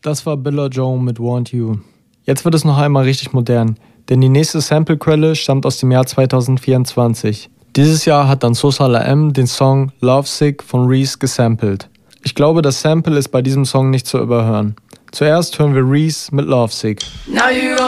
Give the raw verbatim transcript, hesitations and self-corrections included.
Das war Billa Joe mit Want You. Jetzt wird es noch einmal richtig modern, denn die nächste Samplequelle stammt aus dem Jahr zwanzig vierundzwanzig. Dieses Jahr hat dann Sosa La M den Song Lovesick von Reese gesampelt. Ich glaube, das Sample ist bei diesem Song nicht zu überhören. Zuerst hören wir Reese mit Lovesick. Now you